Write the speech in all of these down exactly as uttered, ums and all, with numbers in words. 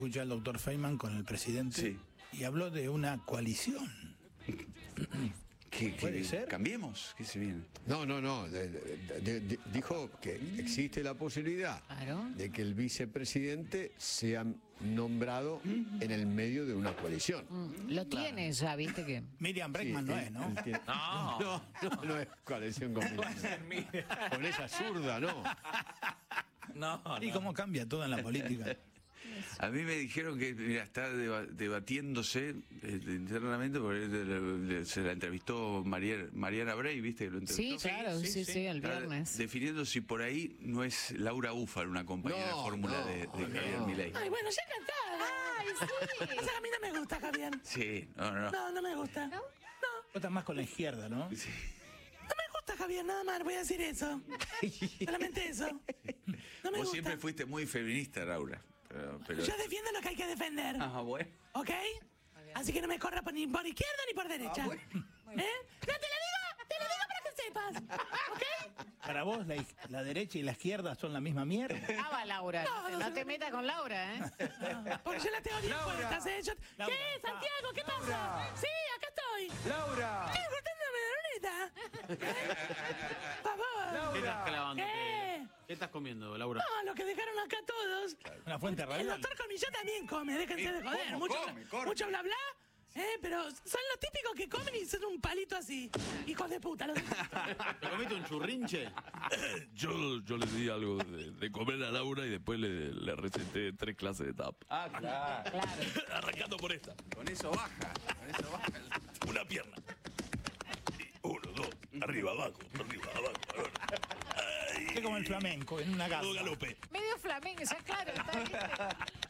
Escuché al doctor Feynman con el presidente Sí. y habló de una coalición. ¿Qué, ¿Puede qué, ser? ¿Cambiemos? ¿Qué se viene? No, no, no. de- de- de- de- dijo que existe la posibilidad Claro. de que el vicepresidente sea nombrado en el medio de una coalición. Lo tiene ya, viste que. Miriam Bregman Sí, no él- es, ¿no? él tiene- No. no, no, no es coalición con, con esa zurda, no. No, ¿Y no. cómo cambia todo en la política? A mí me dijeron que mira, está deba- debatiéndose eh, internamente, porque le- le- se la entrevistó María- Mariana Bray, ¿viste? Que lo Sí, entrevistó. claro, sí, sí, sí. el Está viernes. definiendo si por ahí no es Laura Ufal, una compañera de No, fórmula no, de, de Javier no. Milei. Ay, bueno, ya cantaba. Ay, sí. O sea, a mí no me gusta, Javier. Sí, no, no. No, no me gusta. No, Vos estás más con la izquierda, ¿no? Sí. no me gusta, Javier, nada más, voy a decir eso. Solamente eso. No me Vos gusta. siempre fuiste muy feminista, Laura. Pero, pero- Yo defiendo lo que hay que defender. Ah, bueno. ¿Ok? Así que no me corra por, ni por izquierda ni por derecha. ¿Eh? No te lo digo, te lo digo para que sepas. ¿Ok? Para vos la, iz- la derecha y la izquierda son la misma mierda. Ah, va, Laura. No, no No se te me- metas con Laura, ¿eh? Porque yo la tengo bien Laura. puestas, ¿eh? Yo- Laura. ¿Qué, Santiago? ¿Qué pasa? Sí, acá estoy. ¡Laura! ¿Qué? Cortándome la luneta. Por favor. ¿Qué estás clavando? ¿Qué? ¿Qué estás comiendo, Laura? No, lo que dejaron acá todos. Una fuente El radial. doctor Cornilló también come, déjense de joder. ¿Cómo Mucho, come? Corte. mucho bla bla. Eh, pero son los típicos que comen y son un palito así. Hijos de puta. Los... ¿Te comiste un churrinche? Yo, yo le di algo de, de comer a Laura y después le, le receté tres clases de tap. Ah, claro. Arrancando por esta. Con eso baja. Con eso baja. Una pierna. Y uno, dos, arriba, abajo, arriba, abajo. Ay, Es como el flamenco, en una todo gamba. galope. Medio flamenco, ya claro, está bien.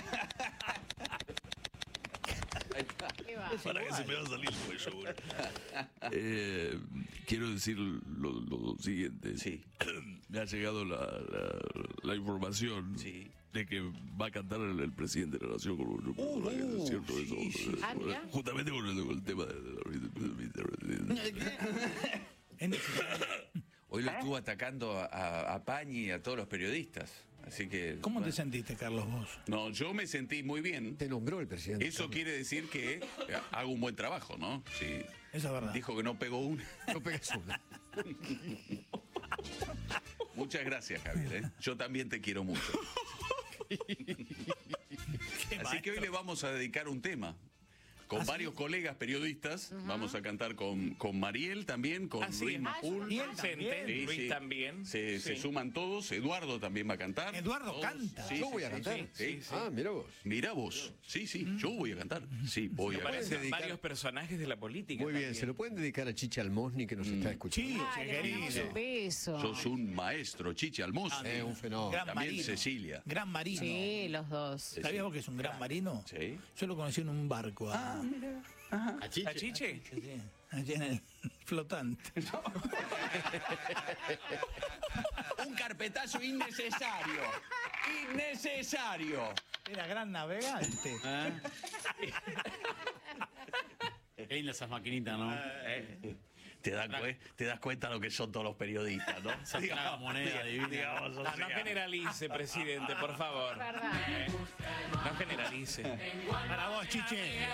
Qué va. Para que se me va a salir el cuello. güey. Eh, quiero decir lo, lo siguiente. Sí. Me ha llegado la, la, la información Sí. de que va a cantar el, el presidente de la Nación con un- con una canción, todo eso, eh, Ah, mira. justamente con el, con el tema de, de la- Es necesario. Hoy lo estuvo atacando a, a, a Pañi y a todos los periodistas. Así que. ¿Cómo te bueno. sentiste, Carlos, vos? No, yo me sentí muy bien. Te nombró el presidente. Eso quiere decir que eh, hago un buen trabajo, ¿no? Sí. Eso es verdad. Dijo que no pegó una. No pegas una. Muchas gracias, Javier. ¿eh? Yo también te quiero mucho. Así que hoy le vamos a dedicar un tema. Con varios colegas periodistas. Vamos a cantar con, con Mariel también, con Así Luis es. Majul. Y él también. Sí, Luis sí. también. Se, se Sí. suman todos. Eduardo también va a cantar. Eduardo Todos. canta. Sí, Yo sí, voy a sí, cantar. sí, sí, sí. Ah, mira vos. Mira vos. Sí, sí, yo voy a cantar. Sí, voy a Me cantar. parecen dedicar- varios personajes de la política. Muy bien, también. se lo pueden dedicar a Chicha Almosni que nos está escuchando. Sí, Ay, le mandamos querido. un beso. Sos un maestro, Chichi Almoz. Es un fenómeno. Gran También marino. Cecilia. Gran marino. Sí, los dos. ¿Sabías vos que es un gran marino? Sí. Yo lo conocí en un barco. Ah, ¿A Chiche? ¿A Chiche? sí, allí en el flotante. Un carpetazo innecesario. Innecesario. Era gran navegante. Qué lindas esas maquinitas, ¿no? Te, das cue- te das cuenta lo que son todos los periodistas, ¿no? Esa moneda divina. digamos, o No, no sea. generalice, presidente, por favor. Eh, No generalice. Para vos, Chiche.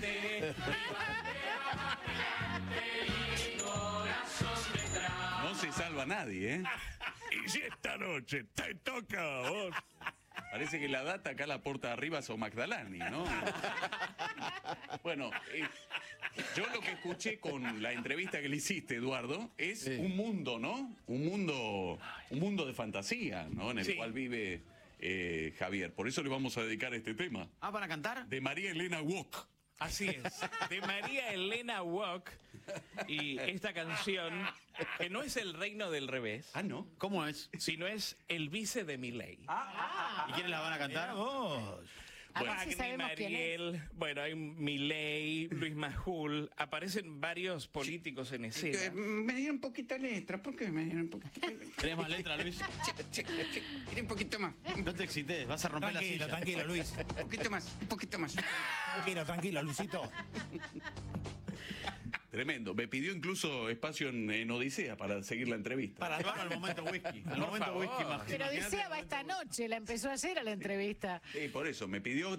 No se salva nadie, ¿eh? Y si esta noche te toca a vos. Parece que la data acá la porta arriba son Magdalani, ¿no? Bueno, eh, yo lo que escuché con la entrevista que le hiciste, Eduardo, es Sí. un mundo, ¿no? Un mundo, un mundo de fantasía, ¿no? En el Sí. cual vive eh, Javier. Por eso le vamos a dedicar este tema. Ah, ¿van a cantar? De María Elena Walk. Así es, de María Elena Walk. Y esta canción, que no es El Reino del Revés, Ah, ¿no? ¿cómo es? Sino es El Vice de Milei. ¿Y quiénes la van a cantar? Vos. A ver si Wagner, sabemos quién es. Mariel, bueno, hay Milei, Luis Majul, aparecen varios políticos en escena. me dieron un poquito de letra, ¿por qué me dieron un poquito de letra? ¿Tenés más letra, Luis? un poquito más, No te excites, vas a romper Tranquilo, la silla. tranquilo, Luis. un poquito más, un poquito más. Tranquilo, tranquilo, Luisito. Tremendo. Me pidió incluso espacio en, en Odisea para seguir la entrevista. Para armar el momento whisky. El Por momento favor. whisky más. Pero Odisea va esta noche, la empezó ayer a la entrevista. Sí, por eso, me pidió